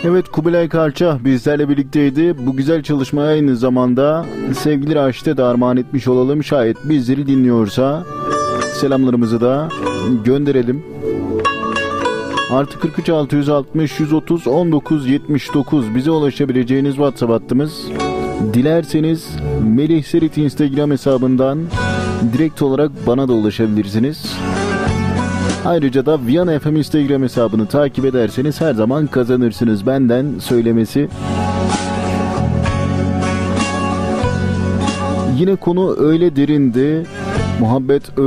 Evet, Kubilay Karça bizlerle birlikteydi. Bu güzel çalışmaya aynı zamanda sevgili Raşit'e de armağan etmiş olalım. Şayet bizleri dinliyorsa selamlarımızı da gönderelim. Artı 43 660 130 19 79 bize ulaşabileceğiniz WhatsApp hattımız. Dilerseniz Melih Serit Instagram hesabından direkt olarak bana da ulaşabilirsiniz. Ayrıca da Viyana FM Instagram hesabını takip ederseniz her zaman kazanırsınız, benden söylemesi. Yine konu öyle derindi, muhabbet